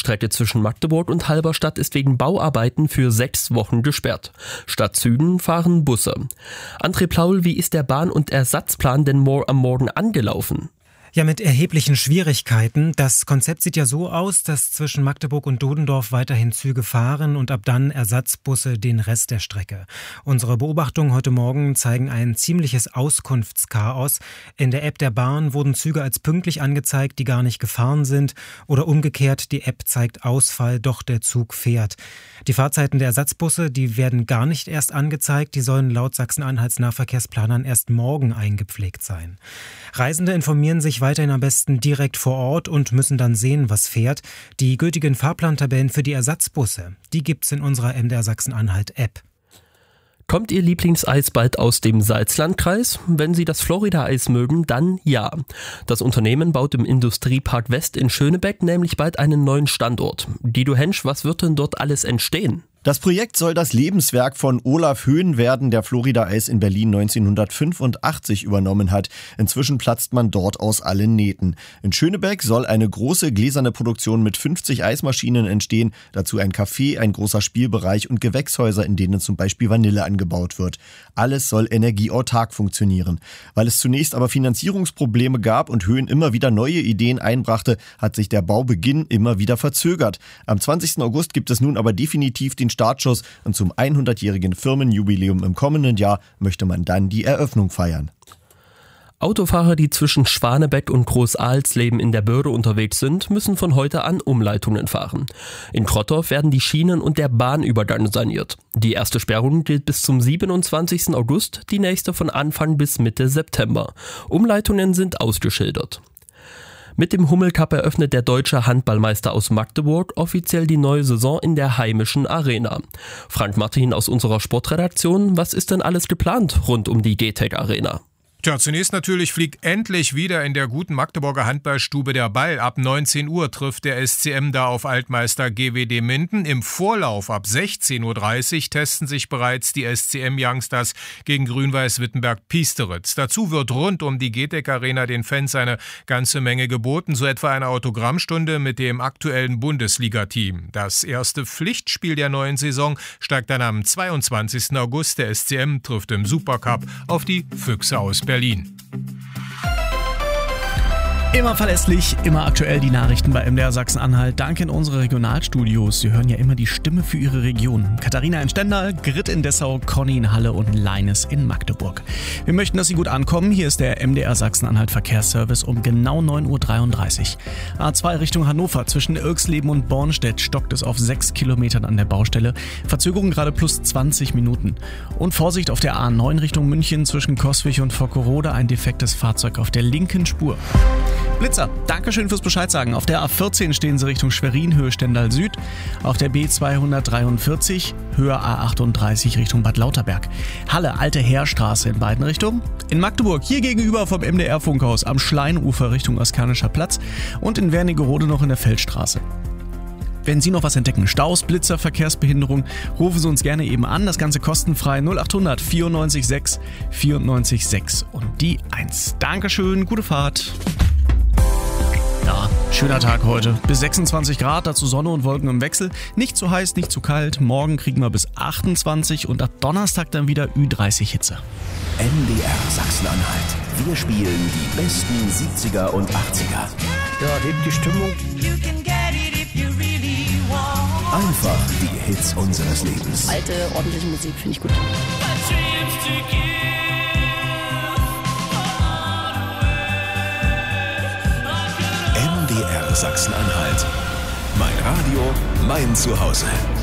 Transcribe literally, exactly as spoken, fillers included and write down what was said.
Strecke zwischen Magdeburg und Halberstadt ist wegen Bauarbeiten für sechs Wochen gesperrt. Statt Zügen fahren Busse. André Plaul, wie ist der Bahn- und Ersatzplan denn mor- am Morgen angelaufen? Ja, mit erheblichen Schwierigkeiten. Das Konzept sieht ja so aus, dass zwischen Magdeburg und Dodendorf weiterhin Züge fahren und ab dann Ersatzbusse den Rest der Strecke. Unsere Beobachtungen heute Morgen zeigen ein ziemliches Auskunftschaos. In der App der Bahn wurden Züge als pünktlich angezeigt, die gar nicht gefahren sind. Oder umgekehrt, die App zeigt Ausfall, doch der Zug fährt. Die Fahrzeiten der Ersatzbusse, die werden gar nicht erst angezeigt. Die sollen laut Sachsen-Anhalts Nahverkehrsplanern erst morgen eingepflegt sein. Reisende informieren sich weiterhin am besten direkt vor Ort und müssen dann sehen, was fährt. Die gültigen Fahrplantabellen für die Ersatzbusse, die gibt's in unserer M D R Sachsen-Anhalt-App. Kommt Ihr Lieblingseis bald aus dem Salzlandkreis? Wenn Sie das Florida-Eis mögen, dann ja. Das Unternehmen baut im Industriepark West in Schönebeck nämlich bald einen neuen Standort. Guido Hensch, was wird denn dort alles entstehen? Das Projekt soll das Lebenswerk von Olaf Höhn werden, der Florida-Eis in Berlin neunzehnhundertfünfundachtzig übernommen hat. Inzwischen platzt man dort aus allen Nähten. In Schönebeck soll eine große gläserne Produktion mit fünfzig Eismaschinen entstehen. Dazu ein Café, ein großer Spielbereich und Gewächshäuser, in denen zum Beispiel Vanille angebaut wird. Alles soll energieautark funktionieren. Weil es zunächst aber Finanzierungsprobleme gab und Höhn immer wieder neue Ideen einbrachte, hat sich der Baubeginn immer wieder verzögert. Am zwanzigsten August gibt es nun aber definitiv den Startschuss und zum hundertjährigen Firmenjubiläum im kommenden Jahr möchte man dann die Eröffnung feiern. Autofahrer, die zwischen Schwanebeck und Großalsleben in der Börde unterwegs sind, müssen von heute an Umleitungen fahren. In Trottorf werden die Schienen und der Bahnübergang saniert. Die erste Sperrung gilt bis zum siebenundzwanzigsten August, die nächste von Anfang bis Mitte September. Umleitungen sind ausgeschildert. Mit dem Hummel-Cup eröffnet der deutsche Handballmeister aus Magdeburg offiziell die neue Saison in der heimischen Arena. Frank Martin aus unserer Sportredaktion, was ist denn alles geplant rund um die G T E C Arena? Tja, zunächst natürlich fliegt endlich wieder in der guten Magdeburger Handballstube der Ball. Ab neunzehn Uhr trifft der S C M da auf Altmeister G W D Minden. Im Vorlauf ab sechzehn Uhr dreißig testen sich bereits die S C M-Youngsters gegen Grün-Weiß-Wittenberg-Piesteritz. Dazu wird rund um die G T E C Arena den Fans eine ganze Menge geboten, so etwa eine Autogrammstunde mit dem aktuellen Bundesliga-Team. Das erste Pflichtspiel der neuen Saison steigt dann am zweiundzwanzigsten August. Der S C M trifft im Supercup auf die Füchse aus Berlin. Berlin. Immer verlässlich, immer aktuell die Nachrichten bei M D R Sachsen-Anhalt. Danke in unsere Regionalstudios. Sie hören ja immer die Stimme für Ihre Region. Katharina in Stendal, Grit in Dessau, Conny in Halle und Leines in Magdeburg. Wir möchten, dass Sie gut ankommen. Hier ist der M D R Sachsen-Anhalt Verkehrsservice um genau neun Uhr dreiunddreißig. A zwei Richtung Hannover. Zwischen Irxleben und Bornstedt stockt es auf sechs Kilometern an der Baustelle. Verzögerung gerade plus zwanzig Minuten. Und Vorsicht auf der A neun Richtung München zwischen Coswig und Vockerode. Ein defektes Fahrzeug auf der linken Spur. Blitzer, Dankeschön fürs Bescheid sagen. Auf der A vierzehn stehen Sie Richtung Schwerin, Höhe Stendal Süd. Auf der B zweihundertdreiundvierzig, Höhe A achtunddreißig Richtung Bad Lauterberg. Halle, Alte Heerstraße in beiden Richtungen. In Magdeburg, hier gegenüber vom M D R-Funkhaus am Schleinufer Richtung Askanischer Platz. Und in Wernigerode noch in der Feldstraße. Wenn Sie noch was entdecken, Staus, Blitzer, Verkehrsbehinderung, rufen Sie uns gerne eben an. Das Ganze kostenfrei null achthundert vierundneunzig sechs vierundneunzig sechs und die eins. Dankeschön, gute Fahrt. Ja, schöner Tag heute. Bis sechsundzwanzig Grad, dazu Sonne und Wolken im Wechsel. Nicht zu heiß, nicht zu kalt. Morgen kriegen wir bis achtundzwanzig und ab Donnerstag dann wieder Ü dreißig Hitze. M D R Sachsen-Anhalt. Wir spielen die besten siebziger und achtziger. Ja, hebt die Stimmung. Einfach die Hits unseres Lebens. Alte, ordentliche Musik finde ich gut. M D R Sachsen-Anhalt. Mein Radio, mein Zuhause.